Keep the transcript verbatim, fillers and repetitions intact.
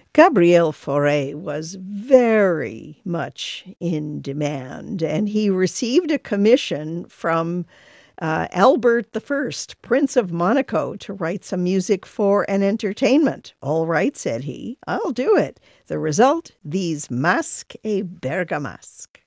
Gabriel Fauré was very much in demand, and he received a commission from uh, Albert the First, Prince of Monaco, to write some music for an entertainment. All right, said he, I'll do it. The result, these Masques et Bergamasques.